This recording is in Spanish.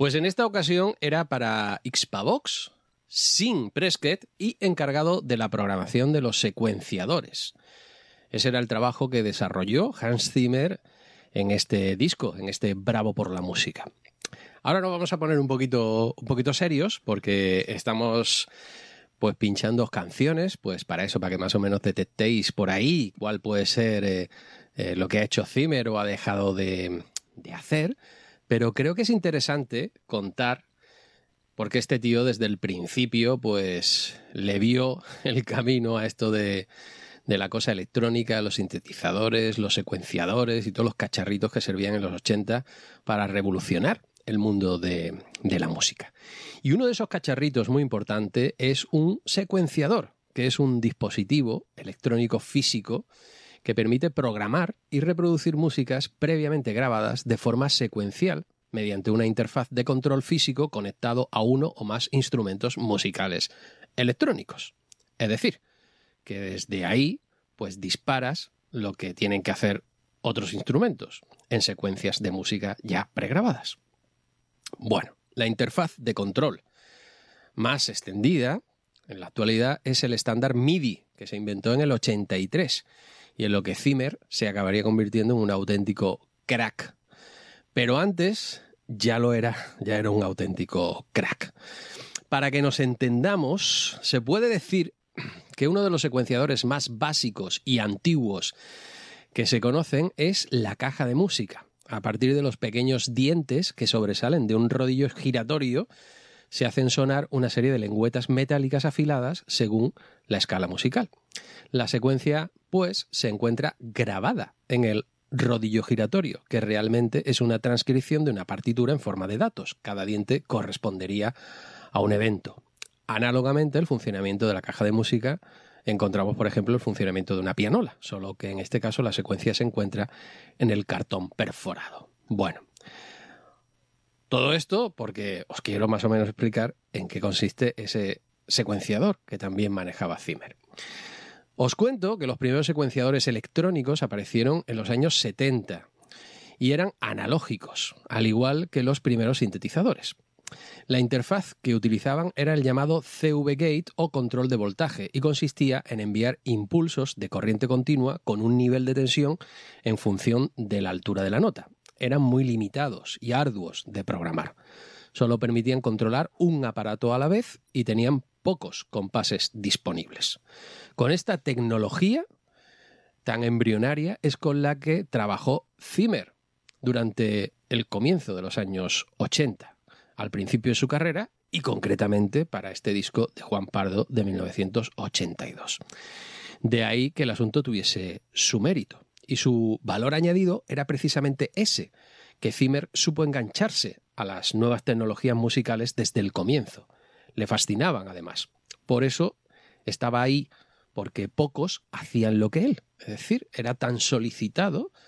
Pues en esta ocasión era para Xpavox, sin Presket y encargado de la programación de los secuenciadores. Ese era el trabajo que desarrolló Hans Zimmer en este disco, en este Bravo por la música. Ahora nos vamos a poner un poquito serios porque estamos pues pinchando canciones, pues para eso, para que más o menos detectéis por ahí cuál puede ser lo que ha hecho Zimmer o ha dejado de hacer. Pero creo que es interesante contar porque este tío desde el principio pues le vio el camino a esto de la cosa electrónica, los sintetizadores, los secuenciadores y todos los cacharritos que servían en los 80 para revolucionar el mundo de la música. Y uno de esos cacharritos muy importante es un secuenciador, que es un dispositivo electrónico físico que permite programar y reproducir músicas previamente grabadas de forma secuencial mediante una interfaz de control físico conectado a uno o más instrumentos musicales electrónicos. Es decir, que desde ahí pues disparas lo que tienen que hacer otros instrumentos en secuencias de música ya pregrabadas. Bueno, la interfaz de control más extendida en la actualidad es el estándar MIDI, que se inventó en el 83 y en lo que Zimmer se acabaría convirtiendo en un auténtico crack. Pero antes ya era un auténtico crack. Para que nos entendamos, se puede decir que uno de los secuenciadores más básicos y antiguos que se conocen es la caja de música. A partir de los pequeños dientes que sobresalen de un rodillo giratorio, se hacen sonar una serie de lengüetas metálicas afiladas según la escala musical. La secuencia, pues, se encuentra grabada en el rodillo giratorio, que realmente es una transcripción de una partitura en forma de datos. Cada diente correspondería a un evento. Análogamente, el funcionamiento de la caja de música encontramos, por ejemplo, el funcionamiento de una pianola, solo que en este caso la secuencia se encuentra en el cartón perforado. Bueno, todo esto porque os quiero más o menos explicar en qué consiste ese secuenciador que también manejaba Zimmer. Os cuento que los primeros secuenciadores electrónicos aparecieron en los años 70 y eran analógicos, al igual que los primeros sintetizadores. La interfaz que utilizaban era el llamado CV Gate o control de voltaje y consistía en enviar impulsos de corriente continua con un nivel de tensión en función de la altura de la nota. Eran muy limitados y arduos de programar. Solo permitían controlar un aparato a la vez y tenían pocos compases disponibles. Con esta tecnología tan embrionaria es con la que trabajó Zimmer durante el comienzo de los años 80. Al principio de su carrera y concretamente para este disco de Juan Pardo de 1982. De ahí que el asunto tuviese su mérito y su valor añadido era precisamente ese, que Zimmer supo engancharse a las nuevas tecnologías musicales desde el comienzo. Le fascinaban además. Por eso estaba ahí, porque pocos hacían lo que él. Es decir, era tan solicitado